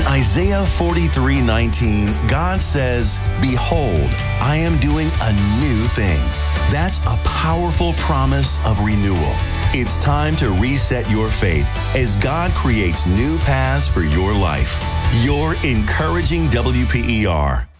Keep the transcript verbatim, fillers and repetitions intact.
Isaiah forty-three nineteen, God says, "Behold, I am doing a new thing." That's a powerful promise of renewal. It's time to reset your faith as God creates new paths for your life. You're encouraging W P E R.